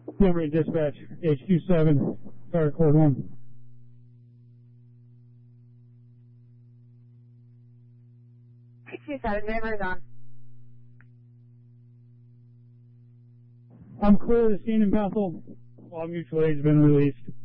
Liberty Dispatch, HQ7, start record 1. HQ7, Denver is on. I'm clear of the scene in Bethel. All mutual aid has been released.